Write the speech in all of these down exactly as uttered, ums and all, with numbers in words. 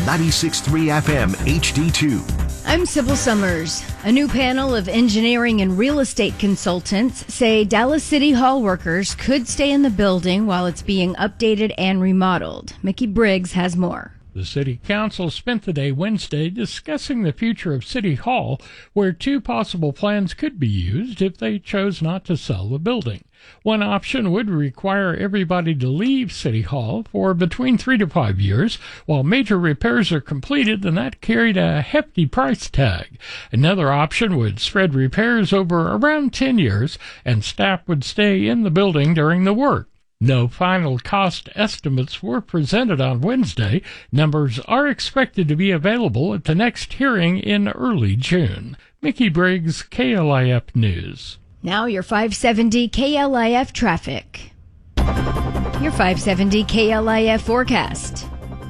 ninety-six point three F M H D two. I'm Sybil Summers. A new panel of engineering and real estate consultants say Dallas City Hall workers could stay in the building while it's being updated and remodeled. Mickey Briggs has more. The City Council spent the day Wednesday discussing the future of City Hall, where two possible plans could be used if they chose not to sell the building. One option would require everybody to leave City Hall for between three to five years while major repairs are completed, and that carried a hefty price tag. Another option would spread repairs over around ten years, and staff would stay in the building during the work. No final cost estimates were presented on Wednesday. Numbers are expected to be available at the next hearing in early June. Mickey Briggs, K L I F News. Now your five seventy K L I F traffic. Your five seventy K L I F forecast.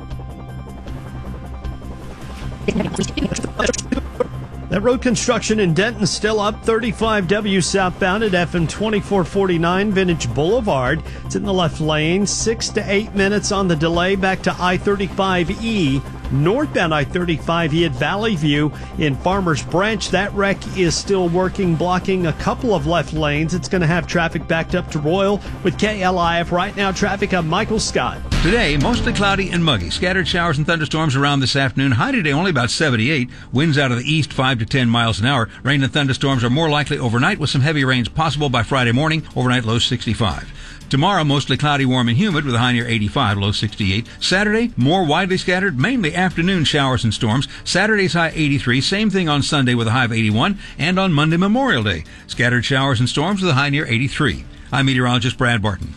That road construction in Denton still up. thirty-five W southbound at F M twenty-four forty-nine Vintage Boulevard. It's in the left lane. Six to eight minutes on the delay back to I thirty-five E. Northbound I thirty-five E at Valley View in Farmers Branch. That wreck is still working, blocking a couple of left lanes. It's going to have traffic backed up to Royal. With K L I F right now, traffic on Michael Scott. Today, mostly cloudy and muggy. Scattered showers and thunderstorms around this afternoon. High today only about seventy-eight. Winds out of the east five to ten miles an hour. Rain and thunderstorms are more likely overnight, with some heavy rains possible by Friday morning. Overnight low sixty-five. Tomorrow, mostly cloudy, warm, and humid with a high near eighty-five, low sixty-eight. Saturday, more widely scattered, mainly afternoon showers and storms. Saturday's high eighty-three. Same thing on Sunday with a high of eighty-one. And on Monday, Memorial Day, scattered showers and storms with a high near eighty-three. I'm meteorologist Brad Barton.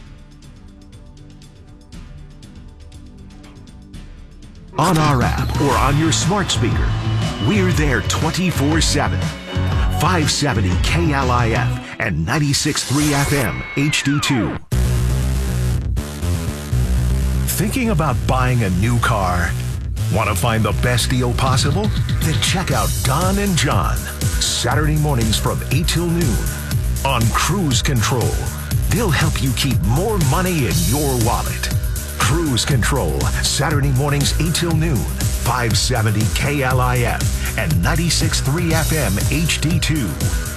On our app or on your smart speaker, we're there twenty-four seven. five seventy K L I F and ninety-six point three F M H D two. Thinking about buying a new car? Want to find the best deal possible? Then check out Don and John, Saturday mornings from eight till noon on Cruise Control. They'll help you keep more money in your wallet. Cruise Control, Saturday mornings eight till noon, five seventy K L I F and ninety-six point three F M H D two.